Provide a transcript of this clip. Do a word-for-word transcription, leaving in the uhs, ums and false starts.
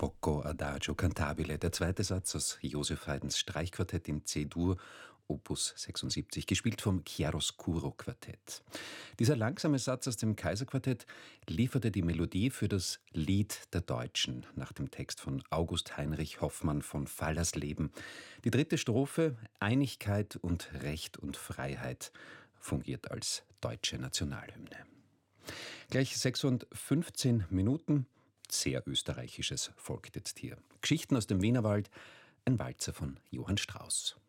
Sfogo Adagio Cantabile, der zweite Satz aus Joseph Haydns Streichquartett in C-Dur, Opus sechsundsiebzig, gespielt vom Chiaroscuro Quartett. Dieser langsame Satz aus dem Kaiserquartett lieferte die Melodie für das Lied der Deutschen nach dem Text von August Heinrich Hoffmann von Fallersleben. Die dritte Strophe, Einigkeit und Recht und Freiheit, fungiert als deutsche Nationalhymne. Gleich sechs und fünfzehn Minuten, sehr österreichisches folgt jetzt hier. Geschichten aus dem Wienerwald, ein Walzer von Johann Strauss.